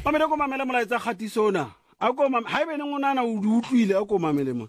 Mamele ko mamele molaetsa kgatisona. A ko ha ebe neng o nana o di utlwile a ko mamele mo.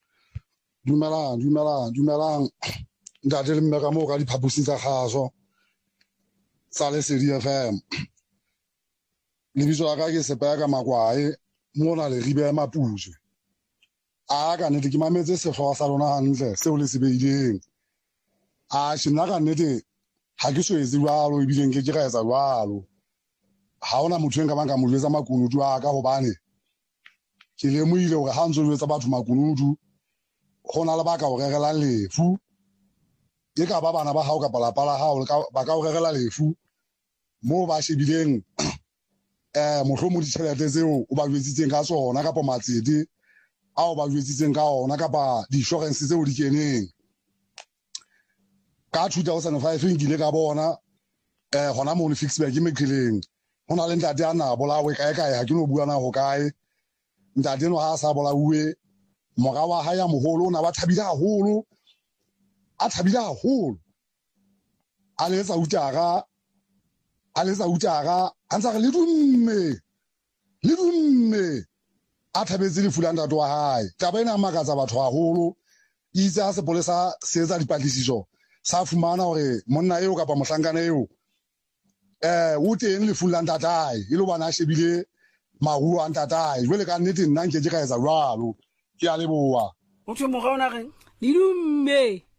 Dumelang. Ntate le mme ka mo ka diphapusi tsa kgaso. Tsa Lesedi FM. Lebitso la ka ke Sepeka Makwae mona le ribe ya Maputswe. A ka nnete ke mametse sehlooho sa lona hantle seo le se beileng. A shina ka nnete ha ke so etse jwalo ebileng ke ra etsa jwalo. Ha ona motho enka bang ka mo jwetsa makunutu a ka hobane ke lemohile hore ha ntso jwetsa batho makunutu hona le baka o rerela lefu. Ke ka ba bana ba hao kapa lapa la hao ba ka o rerela lefu mo ba shebileng mohlomong ditjhelete tseo o ba jwetsitseng ka tsona kapa matsete ao ba jwetsitseng ka ona kapa di-insurance tseo di keneng ka 2005 nkile ka bona hona mo le Fixback Meqheleng hona le ntate ana bolawe kae ha ke no bua na ho kae ntate no ha sa bolauwe mora wa ha ya moholo ona ba thabile haholo a letsa utara a ntsa re le dumme a thabetse le fulanda wa hae taba ena makatsa batho haholo itse a sepolesa se etsa dipatlisiso sa fumana hore monna eo kapa mohlankana eo o teng le fulanda tae e lo bana a shebile maruo a ntatae jwale ka nnete nna nke ke ka etsa jwalo ke a leboha O thwe mo ga ona reng? Didumme.